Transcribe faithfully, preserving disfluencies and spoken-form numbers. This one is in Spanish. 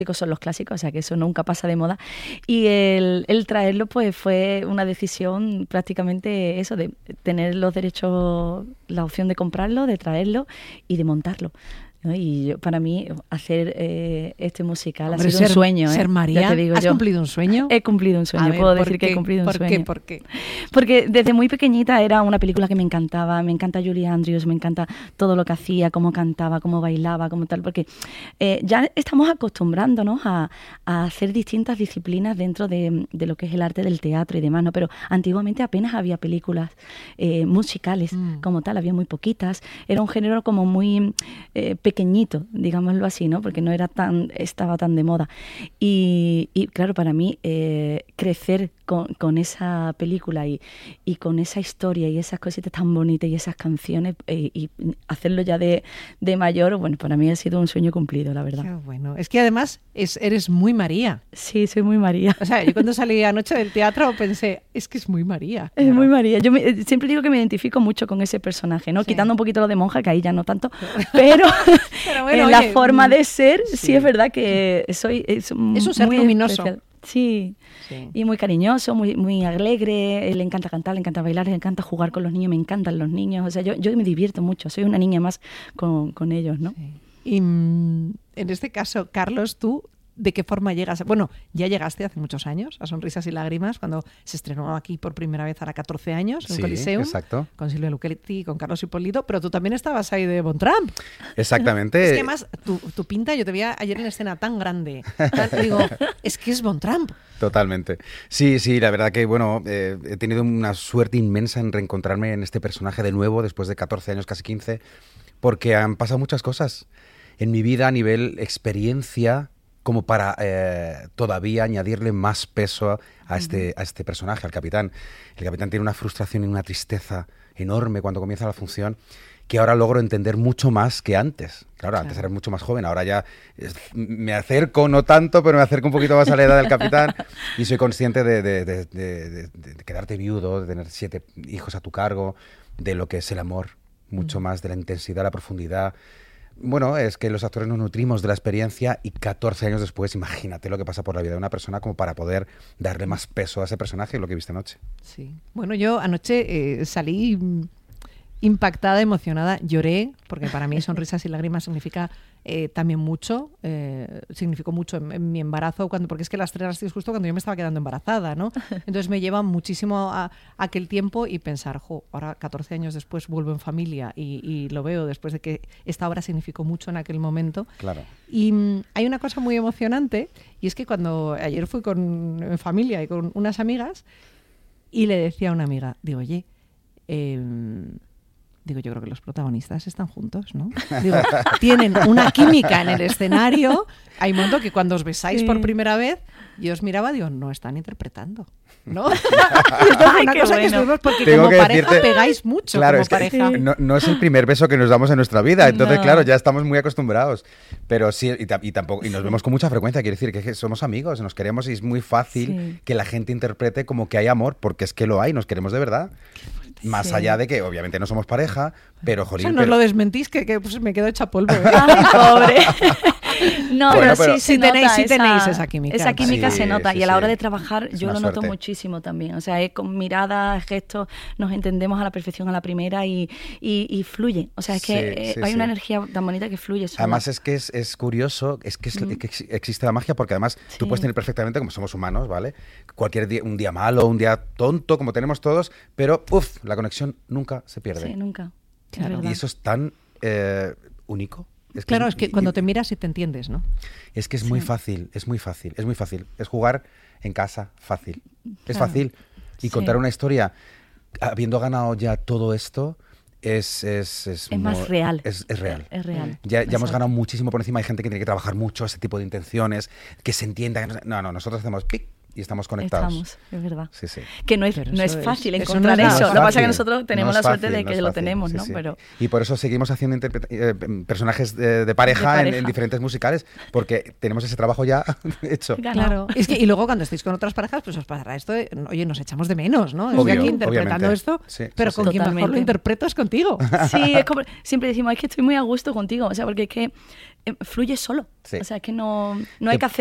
son los clásicos, o sea que eso nunca pasa de moda. Y el, el traerlo pues fue una decisión prácticamente eso, de tener los derechos, la opción de comprarlo, de traerlo y de montarlo, ¿no? Y yo, para mí hacer eh, este musical Hombre, ha sido ser, un sueño. Ser ¿eh? María, Ya te digo ¿has yo. cumplido un sueño? He cumplido un sueño, A ver, puedo ¿por decir qué? que he cumplido un ¿Por sueño. qué? ¿Por qué? Porque desde muy pequeñita era una película que me encantaba, me encanta Julie Andrews, me encanta todo lo que hacía, cómo cantaba, cómo bailaba, cómo tal, porque eh, ya estamos acostumbrándonos a, a hacer distintas disciplinas dentro de, de lo que es el arte del teatro y demás, ¿no? Pero antiguamente apenas había películas eh, musicales mm. como tal, había muy poquitas, era un género como muy eh, pequeñito, digámoslo así, ¿no? Porque no era tan, estaba tan de moda. Y, y claro, para mí eh, crecer con, con esa película y, y con esa historia y esas cositas tan bonitas y esas canciones eh, y hacerlo ya de, de mayor, bueno, para mí ha sido un sueño cumplido, la verdad. Qué bueno. Es que además es, eres muy María. Sí, soy muy María. O sea, yo cuando salí anoche del teatro pensé, es que es muy María. Es claro. muy María. Yo me, siempre digo que me identifico mucho con ese personaje, ¿no? Sí. Quitando un poquito lo de monja, que ahí ya no tanto, pero, pero bueno, en oye, la forma de ser, sí. sí es verdad que soy... Es, es un ser muy luminoso. Especial. Sí. sí, y muy cariñoso, muy muy alegre, le encanta cantar, le encanta bailar, le encanta jugar con los niños, me encantan los niños, o sea, yo, yo me divierto mucho, soy una niña más con, con ellos, ¿no? Sí. Y mm, en este caso, Carlos, tú, ¿de qué forma llegas? Bueno, ya llegaste hace muchos años a Sonrisas y Lágrimas, cuando se estrenó aquí por primera vez ahora catorce años en sí, Coliseum, exacto. con Silvia Luchetti, con Carlos Hipólito, pero tú también estabas ahí de Von Trump. Exactamente. Es que además, tu, tu pinta, yo te vi ayer en escena tan grande, tan, digo, es que es Von Trump. Totalmente. Sí, sí, la verdad que, bueno, eh, he tenido una suerte inmensa en reencontrarme en este personaje de nuevo después de catorce años, casi quince, porque han pasado muchas cosas en mi vida a nivel experiencia, como para eh, todavía añadirle más peso a este, a este personaje, al capitán. El capitán tiene una frustración y una tristeza enorme cuando comienza la función, que ahora logro entender mucho más que antes. Claro, antes claro. era mucho más joven, ahora ya es, me acerco, no tanto, pero me acerco un poquito más a la edad del capitán y soy consciente de, de, de, de, de, de quedarte viudo, de tener siete hijos a tu cargo, de lo que es el amor, mucho mm. más de la intensidad, la profundidad. Bueno, es que los actores nos nutrimos de la experiencia y catorce años después, imagínate lo que pasa por la vida de una persona como para poder darle más peso a ese personaje, lo que viste anoche. Sí. Bueno, yo anoche eh, salí impactada, emocionada, lloré, porque para mí Sonrisas y Lágrimas significa eh, también mucho, eh, significó mucho en, en mi embarazo, cuando, porque es que las estrenaste justo cuando yo me estaba quedando embarazada, ¿no? Entonces me lleva muchísimo a, a aquel tiempo y pensar, jo, ahora catorce años después vuelvo en familia y, y lo veo después de que esta obra significó mucho en aquel momento. Claro. Y mm, hay una cosa muy emocionante, y es que cuando ayer fui con en familia y con unas amigas y le decía a una amiga, digo, oye, eh, Digo, yo creo que los protagonistas están juntos, ¿no? Digo, tienen una química en el escenario. Hay un momento que cuando os besáis sí. por primera vez, yo os miraba, digo, no están interpretando, ¿no? Y esto es una cosa bueno. que estuvimos porque Tengo como que pareja decirte, pegáis mucho claro, como es que pareja. No, no es el primer beso que nos damos en nuestra vida, entonces no. claro, ya estamos muy acostumbrados. Pero sí, y, y tampoco y nos vemos con mucha frecuencia, quiere decir que, que somos amigos, nos queremos y es muy fácil sí. que la gente interprete como que hay amor, porque es que lo hay, nos queremos de verdad. Más sí. allá de que obviamente no somos pareja, pero jolín. O sea, no pero... lo desmentís, que, que pues, me quedo hecha polvo. ¿eh? Ay, pobre. No, bueno, pero, pero sí, sí, se tenéis, nota sí esa, tenéis esa química. Esa química sí, se nota sí, y a la hora sí. de trabajar es yo lo suerte. noto muchísimo también. O sea, es con miradas, gestos, nos entendemos a la perfección a la primera y, y, y fluye. O sea, es que sí, eh, sí, hay sí. una energía tan bonita que fluye. Sola. Además es que es, es curioso, es que, es, mm. que existe la magia porque además sí. tú puedes tener perfectamente, como somos humanos, ¿vale? Cualquier día, un día malo, un día tonto, como tenemos todos, pero uff, la conexión nunca se pierde. Sí, nunca. Claro. Y eso es tan eh, único. Es que claro, es, es que y, cuando te miras y te entiendes, ¿no? Es que es sí. muy fácil, es muy fácil, es muy fácil. Es jugar en casa, fácil. Es claro. fácil. Y sí. contar una historia, habiendo ganado ya todo esto, es... Es, es, es muy, más real. Es, es real. Es real. Ya, ya hemos ganado muchísimo por encima. Hay gente que tiene que trabajar mucho ese tipo de intenciones, que se entienda. No, no, nosotros hacemos pic, y estamos conectados. Estamos, es verdad. Sí, sí. Que no es, Pero no es eso fácil es- eso encontrar no es eso. nada Lo que pasa es fácil. que nosotros tenemos No la es suerte fácil, de no que es lo fácil, tenemos, sí, ¿no? sí. Pero Y por eso seguimos haciendo interpreta- eh, personajes de, de pareja, De en- pareja. En, diferentes musicales, porque tenemos ese trabajo ya hecho. Claro. Es que, y luego cuando estéis con otras parejas, pues os pasará esto de, oye, nos echamos de menos, ¿no? Estoy Obvio, aquí interpretando obviamente. esto, Sí, pero sí, con sí. quien mejor lo Totalmente. interpreto es contigo. sí, es como, siempre decimos, es que estoy muy a gusto contigo, o sea, porque es que eh, fluye solo. Sí. O sea, es que no, no hay Te- que hacer